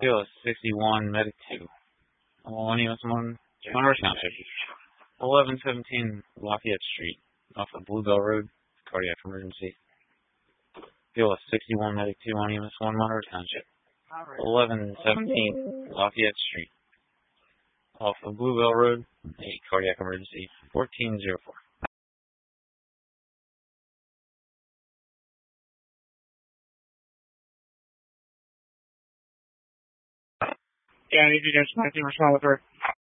POS 61, Medic 2. All units 1, Monroe Township. 1117 Lafayette Street, off of Bluebell Road, cardiac emergency. POS 61, Medic 2, on units 1, Monroe Township. 1117 Lafayette Street, off of Bluebell Road, a cardiac emergency. 1404. Yeah, I need you to just 19 respond with her.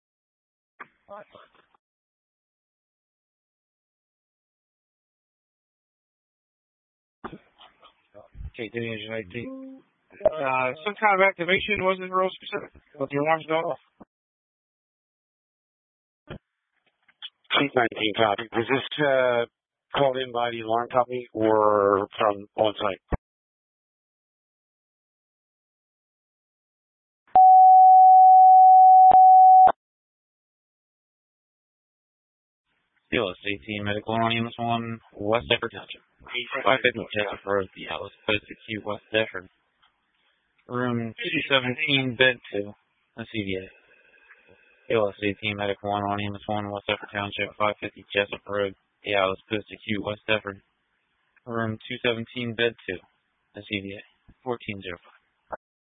Okay, doing your ID. Some kind of activation wasn't real specific. But the alarm's going off. 19 copy. Was this called in by the alarm company or from on site? POS 18, Medical on units 1, West Defford Township. 550 Jessup Road, the Alice Post Acute, West Defford. Room 217, Bed 2, a CVA. POS 18, Medical on units 1, West Defford Township. 550 Jessup Road, the Alice Post Acute, West Defford. Room 217, Bed 2, a CVA. 1405.